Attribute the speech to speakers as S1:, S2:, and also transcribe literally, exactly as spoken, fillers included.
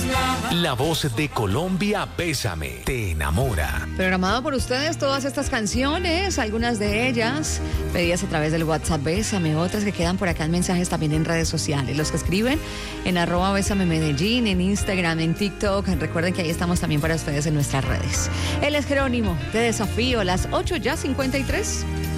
S1: La voz de Colombia, Bésame, te enamora.
S2: Programado por ustedes todas estas canciones, algunas de ellas pedidas a través del WhatsApp Bésame, otras que quedan por acá en mensajes también en redes sociales. Los que escriben en arroba Bésame Medellín, en Instagram, en TikTok. Recuerden que ahí estamos también para ustedes en nuestras redes. Él es Jerónimo, de Desafío, las ocho ya cincuenta y tres.